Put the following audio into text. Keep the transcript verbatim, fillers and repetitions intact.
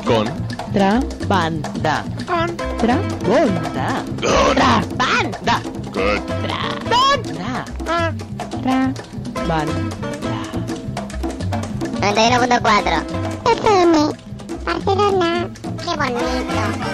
Con. Trabanda. Con. Trabanda. Good. Trabanda. Good. Trabanda. Trabanda. noventa y uno punto cuatro. F M. Barcelona. Qué bonito.